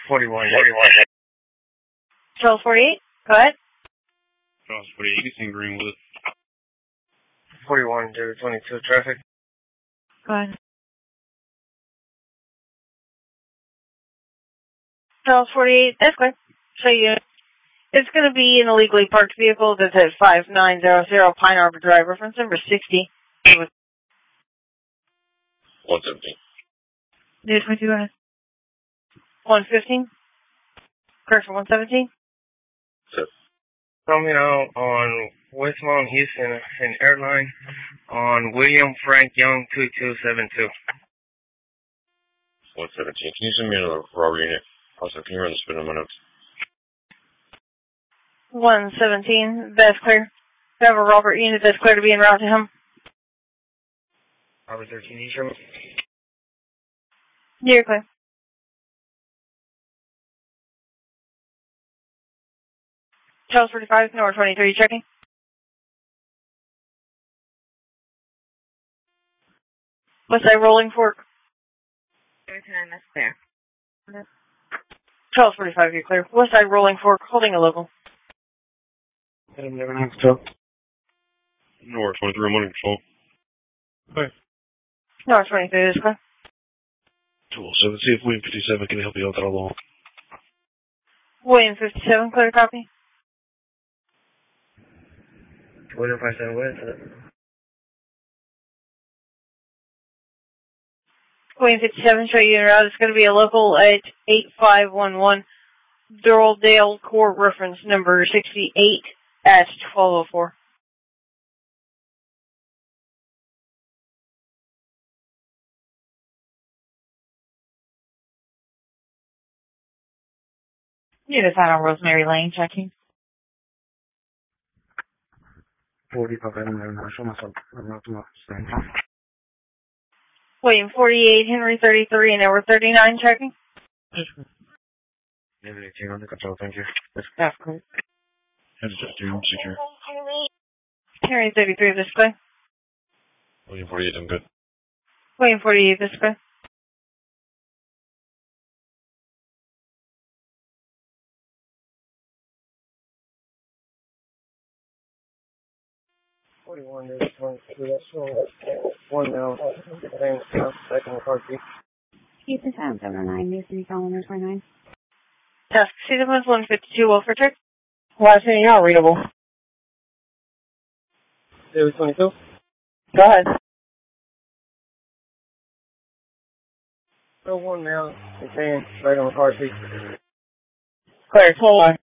41. 1248, go ahead. Charles 48, East Greenwood. 41 to 22 traffic. Go ahead. Charles 48, that's clear. So it's going to be an illegally parked vehicle that's at 5900 Pine Arbor Drive, reference number 60. 117. News 22, go ahead. 115? Correct for 117? Sir. Coming out on Westmount Houston and Airline on William Frank Young 2272. 117. Can you send me another robbery unit? Also, can you run the spin on my notes? 117, that's clear. We have a Robert unit that's clear to be en route to him. Robert 13, you show me? You're clear. Charles 45, North 23, checking. West Side Rolling Fork. 39, that's clear. Charles 45, you're clear. West Side Rolling Fork, holding a local. Adam never knows to. North 23, I'm under control. Okay. North 23 is clear. 207, see if William 57 can help you out that along. William 57, clear copy. William 57, what is it? William 57, show you en route. It's going to be a local at 8511 Duraldale Court, reference number 68 at 1204. Unit on Rosemary Lane, checking. 45, I don't know. Show myself. I'm not too much. William 48, Henry 33, and Edward 39, checking. Everything under control, thank you. That's correct. Heads up, dude, I'm secure. Henry 33, display. William 48, I'm good. William 48, display. One now. Second car key. Houston Town 709, News City Calendar 29. Task Cedars 152, Wilford Trick. Last name, y'all readable. 22? Go ahead. So one now. It's saying right on the car seat. Clear, hold on.